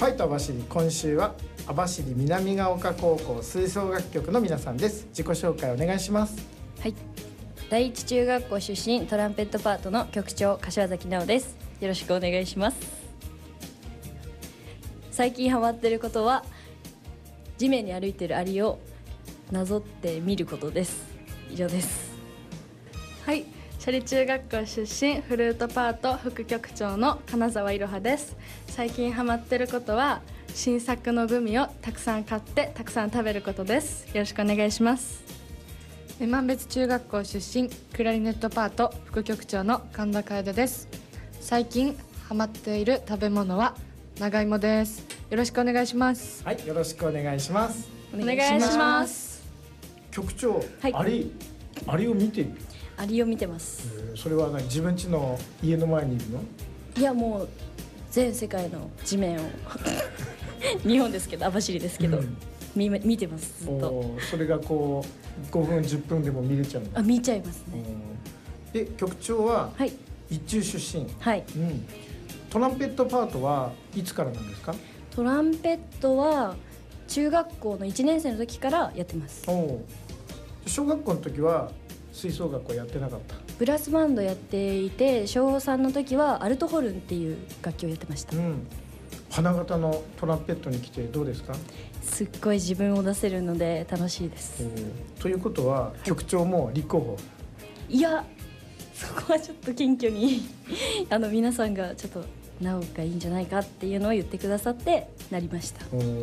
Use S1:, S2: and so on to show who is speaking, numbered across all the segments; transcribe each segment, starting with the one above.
S1: ファイト網走、今週は網走南ヶ丘高校吹奏楽曲の皆さんです。自己紹介お願いします。
S2: はい、第一中学校出身、トランペットパートの局長柏崎奈緒です。よろしくお願いします。最近ハマってることは地面に歩いてるアリをなぞって見ることです。以上です。
S3: はい、斜里中学校出身、フルートパート副局長の金沢いろはです。最近ハマってることは新作のグミをたくさん買ってたくさん食べることです。よろしくお願いします。
S4: 万別中学校出身、クラリネットパート副局長の神田楓です。最近ハマっている食べ物は長芋です。よろしくお願いします。
S1: はい、よろしくお願いします。
S3: お願いします。
S1: 局長、
S2: はい、
S1: アリを見てる。
S2: アリを見てます。
S1: それは何、自分家の家の前にいるの？
S2: いや、もう全世界の地面を日本ですけど、網走ですけど、見てます。ずっと。
S1: それがこう5分10分でも見れちゃうんだ。
S2: 見ちゃいますね。
S1: で、局長は
S2: はい、
S1: 一中出身。
S2: はい、
S1: トランペットパートはいつからなんですか？
S2: トランペットは中学校の1年生の時からやってます。
S1: 小学校の時は吹奏楽はやってなかった？
S2: ブラスバンドやっていて、小3の時はアルトホルンっていう楽器をやってました。
S1: 花形のトランペットに来てどうですか？
S2: すっごい自分を出せるので楽しいです。
S1: ということは、局長も立候補？
S2: いや、そこはちょっと謙虚に皆さんがちょっとなおがいいんじゃないかっていうのを言ってくださってなりました。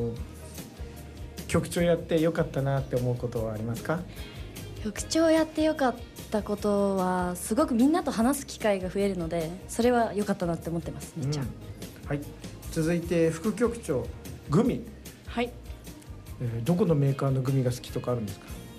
S1: 局長やってよかったなって思うことはありますか？
S2: 局長やってよかったことは、すごくみんなと話す機会が増えるので、それは良かったなって思ってます。めっちゃ。
S1: はい、続いて副局長、グミ。
S3: はい、
S1: どこのメーカーのグミが好きとかあるんですか？